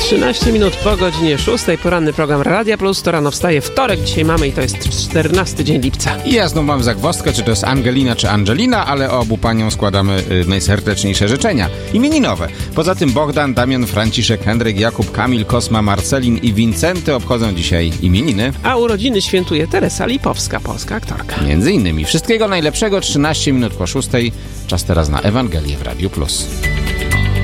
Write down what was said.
13 minut po godzinie 6. Poranny program Radia Plus. To rano wstaje wtorek. Dzisiaj mamy i to jest 14 dzień lipca. I ja znów mam zagwozdkę, czy to jest Angelina, czy Angelina, ale obu paniom składamy najserdeczniejsze życzenia. Imieninowe. Poza tym Bogdan, Damian, Franciszek, Henryk, Jakub, Kamil, Kosma, Marcelin i Wincenty obchodzą dzisiaj imieniny. A urodziny świętuje Teresa Lipowska, polska aktorka. Między innymi. Wszystkiego najlepszego, 13 minut po 6. Czas teraz na Ewangelię w Radiu Plus.